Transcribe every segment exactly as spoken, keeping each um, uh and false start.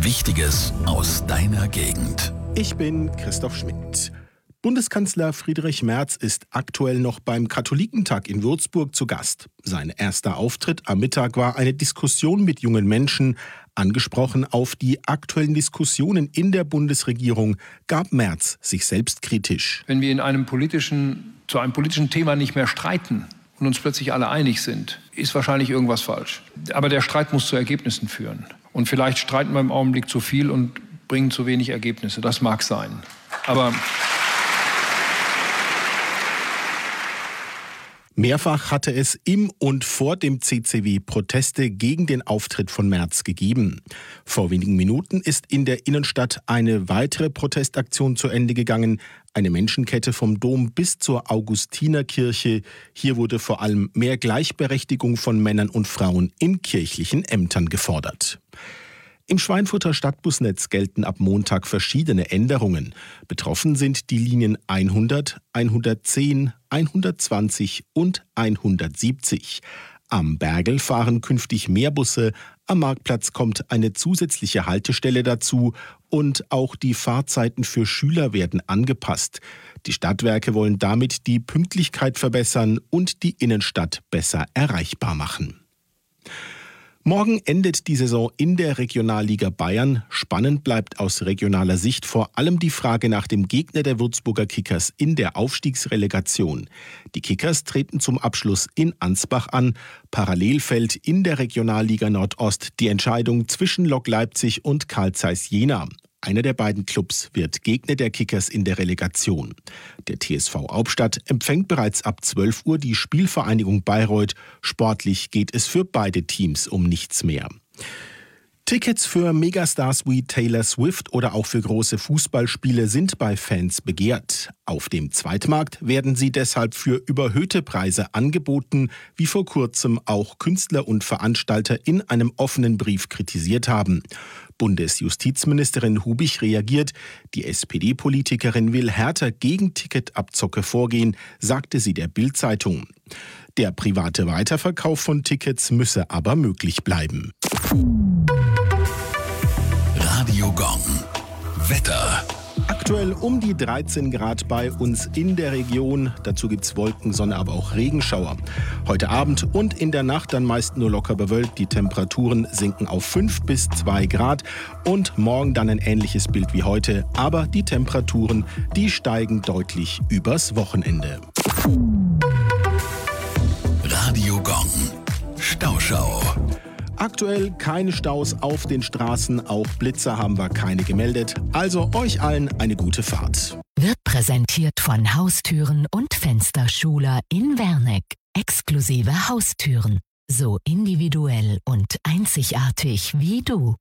Wichtiges aus deiner Gegend. Ich bin Christoph Schmidt. Bundeskanzler Friedrich Merz ist aktuell noch beim Katholikentag in Würzburg zu Gast. Sein erster Auftritt am Mittag war eine Diskussion mit jungen Menschen. Angesprochen auf die aktuellen Diskussionen in der Bundesregierung gab Merz sich selbst kritisch. Wenn wir in einem politischen, zu einem politischen Thema nicht mehr streiten und uns plötzlich alle einig sind, ist wahrscheinlich irgendwas falsch. Aber der Streit muss zu Ergebnissen führen. Und vielleicht streiten wir im Augenblick zu viel und bringen zu wenig Ergebnisse. Das mag sein. Aber mehrfach hatte es im und vor dem C C W Proteste gegen den Auftritt von Merz gegeben. Vor wenigen Minuten ist in der Innenstadt eine weitere Protestaktion zu Ende gegangen. Eine Menschenkette vom Dom bis zur Augustinerkirche. Hier wurde vor allem mehr Gleichberechtigung von Männern und Frauen in kirchlichen Ämtern gefordert. Im Schweinfurter Stadtbusnetz gelten ab Montag verschiedene Änderungen. Betroffen sind die Linien hundert, hundertzehn, hundertzwanzig und hundertsiebzig. Am Bergel fahren künftig mehr Busse, am Marktplatz kommt eine zusätzliche Haltestelle dazu und auch die Fahrzeiten für Schüler werden angepasst. Die Stadtwerke wollen damit die Pünktlichkeit verbessern und die Innenstadt besser erreichbar machen. Morgen endet die Saison in der Regionalliga Bayern. Spannend bleibt aus regionaler Sicht vor allem die Frage nach dem Gegner der Würzburger Kickers in der Aufstiegsrelegation. Die Kickers treten zum Abschluss in Ansbach an. Parallel fällt in der Regionalliga Nordost die Entscheidung zwischen Lok Leipzig und Carl Zeiss Jena. Einer der beiden Clubs wird Gegner der Kickers in der Relegation. Der T S V Hauptstadt empfängt bereits ab zwölf Uhr die Spielvereinigung Bayreuth. Sportlich geht es für beide Teams um nichts mehr. Tickets für Megastars wie Taylor Swift oder auch für große Fußballspiele sind bei Fans begehrt. Auf dem Zweitmarkt werden sie deshalb für überhöhte Preise angeboten, wie vor kurzem auch Künstler und Veranstalter in einem offenen Brief kritisiert haben. Bundesjustizministerin Hubich reagiert. Die S P D-Politikerin will härter gegen Ticketabzocke vorgehen, sagte sie der Bild-Zeitung. Der private Weiterverkauf von Tickets müsse aber möglich bleiben. Radio Gong. Wetter. Aktuell um die dreizehn Grad bei uns in der Region. Dazu gibt's Wolken, Sonne, aber auch Regenschauer. Heute Abend und in der Nacht dann meist nur locker bewölkt. Die Temperaturen sinken auf fünf bis zwei Grad. Und morgen dann ein ähnliches Bild wie heute. Aber die Temperaturen, die steigen deutlich übers Wochenende. Radio Gong. Stauschau. Aktuell keine Staus auf den Straßen, auch Blitzer haben wir keine gemeldet. Also euch allen eine gute Fahrt. Wird präsentiert von Haustüren und Fensterschuler in Werneck. Exklusive Haustüren. So individuell und einzigartig wie du.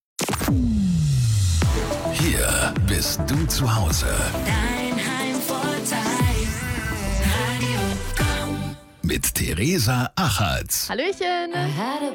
Hier bist du zu Hause. Dein Heimvorteil. Radio Gong. Mit Theresa Achatz. Hallöchen!